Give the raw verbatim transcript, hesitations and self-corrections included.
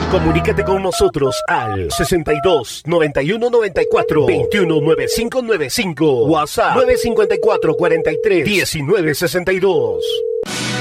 Comunícate con nosotros al sesenta y dos, noventa y uno, noventa y cuatro, veintiuno, noventa y cinco noventa y cinco. WhatsApp nueve cinco cuatro, cuarenta y tres, diecinueve sesenta y dos.